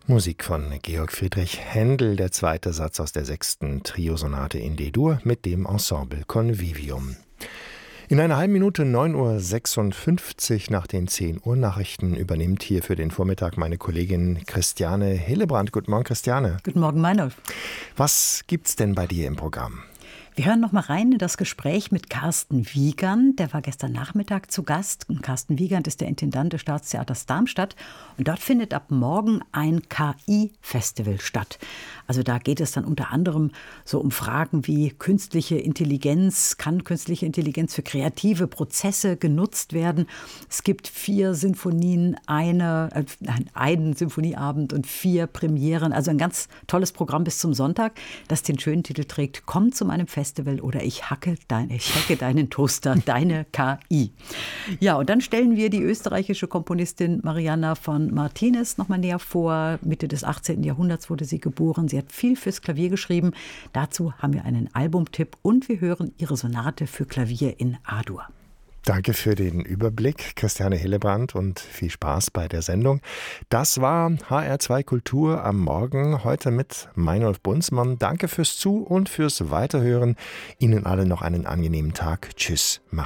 Musik von Georg Friedrich Händel, der zweite Satz aus der 6. Triosonate in D-Dur mit dem Ensemble Convivium. In einer halben Minute, 9:56 Uhr nach den 10 Uhr Nachrichten, übernimmt hier für den Vormittag meine Kollegin Christiane Hillebrand. Guten Morgen, Christiane. Guten Morgen, Meinolf. Was gibt's denn bei dir im Programm? Wir hören noch mal rein in das Gespräch mit Carsten Wiegand. Der war gestern Nachmittag zu Gast. Und Carsten Wiegand ist der Intendant des Staatstheaters Darmstadt. Und dort findet ab morgen ein KI-Festival statt. Also da geht es dann unter anderem so um Fragen wie künstliche Intelligenz. Kann künstliche Intelligenz für kreative Prozesse genutzt werden? Es gibt 4 Sinfonien, einen Sinfonieabend und 4 Premieren. Also ein ganz tolles Programm bis zum Sonntag, das den schönen Titel trägt: Komm zu meinem Festival oder ich hacke deinen Toaster, deine KI. Ja, und dann stellen wir die österreichische Komponistin Marianna von Martinez noch mal näher vor. Mitte des 18. Jahrhunderts wurde sie geboren. Sie hat viel fürs Klavier geschrieben. Dazu haben wir einen Albumtipp und wir hören ihre Sonate für Klavier in A-Dur. Danke für den Überblick, Christiane Hillebrand, und viel Spaß bei der Sendung. Das war HR2 Kultur am Morgen, heute mit Meinolf Bunzmann. Danke fürs Zu- und fürs Weiterhören. Ihnen alle noch einen angenehmen Tag. Tschüss.